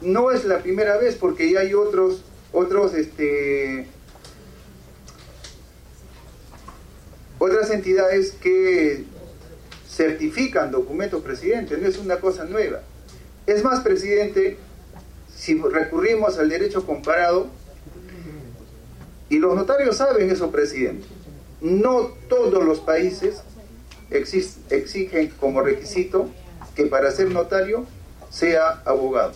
no es la primera vez, porque ya hay otras entidades que certifican documentos, presidente, no es una cosa nueva. Es más, presidente, si recurrimos al derecho comparado, y los notarios saben eso, presidente, no todos los países exigen como requisito que para ser notario sea abogado.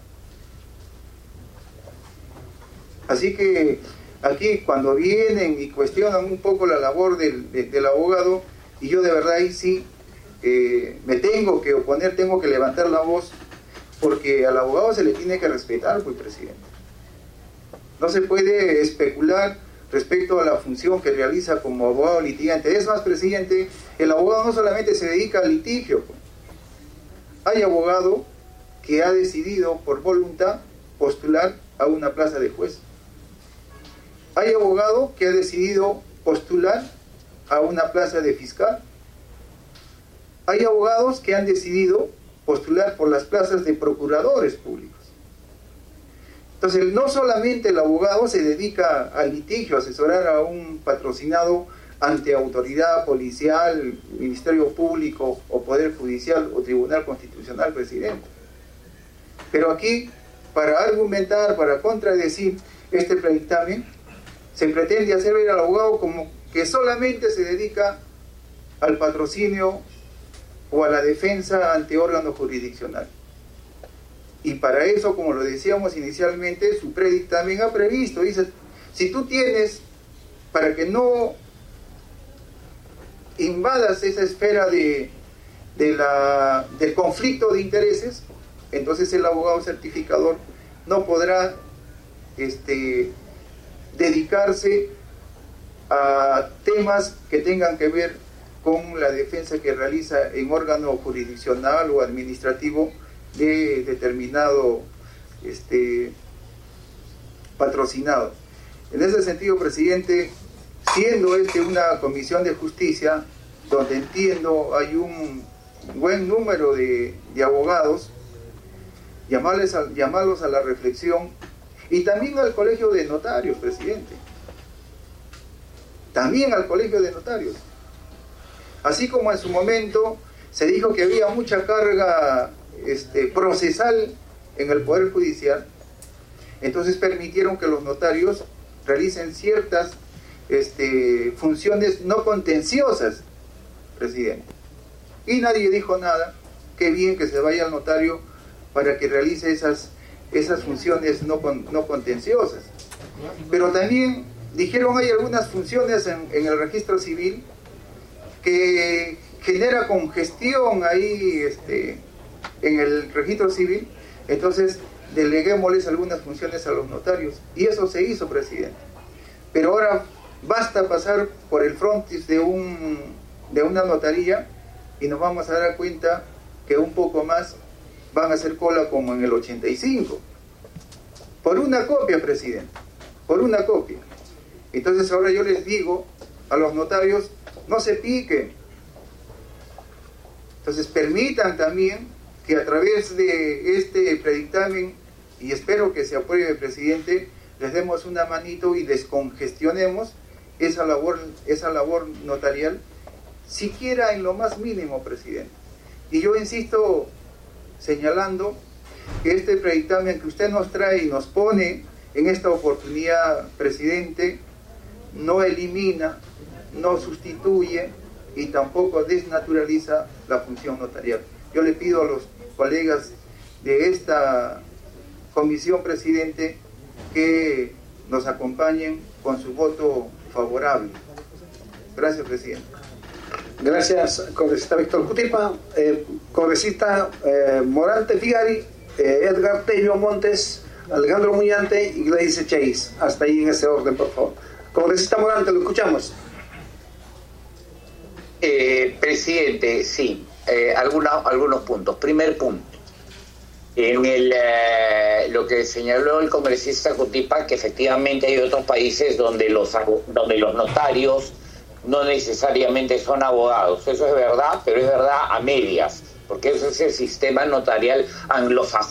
Así que aquí cuando vienen y cuestionan un poco la labor del abogado, y yo de verdad ahí sí me tengo que oponer, tengo que levantar la voz, porque al abogado se le tiene que respetar, pues, presidente. No se puede especular respecto a la función que realiza como abogado litigante. Es más, presidente, el abogado no solamente se dedica al litigio, pues. Hay abogado que ha decidido por voluntad postular a una plaza de juez. Hay abogado que ha decidido postular a una plaza de fiscal. Hay abogados que han decidido postular por las plazas de procuradores públicos. Entonces, no solamente el abogado se dedica al litigio, a asesorar a un patrocinado ante autoridad policial, Ministerio Público o Poder Judicial o Tribunal Constitucional, presidente. Pero aquí, para argumentar, para contradecir este predictamen, se pretende hacer ver al abogado como que solamente se dedica al patrocinio o a la defensa ante órgano jurisdiccional. Y para eso, como lo decíamos inicialmente, su predictamen ha previsto, dice, si tú tienes, para que no invadas esa esfera del conflicto de intereses, entonces el abogado certificador no podrá dedicarse a temas que tengan que ver con la defensa que realiza en órgano jurisdiccional o administrativo de determinado patrocinado. En ese sentido, presidente, siendo una comisión de justicia, donde entiendo hay un buen número de abogados, llamarlos a la reflexión, y también al colegio de notarios, presidente, también al colegio de notarios. Así como en su momento se dijo que había mucha carga procesal en el Poder Judicial, entonces permitieron que los notarios realicen ciertas funciones no contenciosas, presidente. Y nadie dijo nada. Qué bien que se vaya al notario para que realice esas funciones no contenciosas. Pero también dijeron hay algunas funciones en el registro civil que genera congestión ahí en el registro civil, entonces deleguémosles algunas funciones a los notarios, y eso se hizo, presidente. Pero ahora basta pasar por el frontis de una notaría y nos vamos a dar cuenta que un poco más van a hacer cola como en el 85 por una copia, presidente, por una copia. Entonces ahora yo les digo a los notarios, no se piquen. Entonces permitan también que a través de este predictamen, y espero que se apruebe, presidente, les demos una manito y descongestionemos esa labor notarial, siquiera en lo más mínimo, presidente. Y yo insisto señalando que este predictamen que usted nos trae y nos pone en esta oportunidad, presidente, no elimina, no sustituye y tampoco desnaturaliza la función notarial. Yo le pido a los colegas de esta comisión, presidente, que nos acompañen con su voto favorable. Gracias, presidente. Gracias, congresista Víctor Cutipa. Congresista Morante Figari, Edgar Tello Montes, Alejandro Muñante y Gladys Echeis. Hasta ahí en ese orden, por favor. Congresista Morante, lo escuchamos. Presidente, sí, algunos puntos. Primer punto, en lo que señaló el congresista Cutipa, que efectivamente hay otros países donde los notarios no necesariamente son abogados. Eso es verdad, pero es verdad a medias, porque ese es el sistema notarial anglosajón.